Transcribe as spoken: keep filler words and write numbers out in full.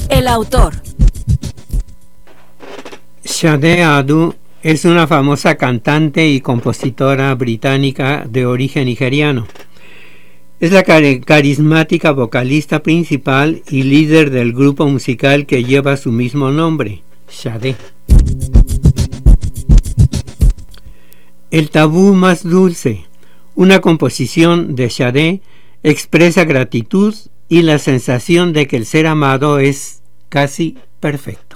El autor. Sade Adu es una famosa cantante y compositora británica de origen nigeriano. Es la car- carismática vocalista principal y líder del grupo musical que lleva su mismo nombre, Sade. El tabú más dulce, una composición de Sade, expresa gratitud y la sensación de que el ser amado es casi perfecto.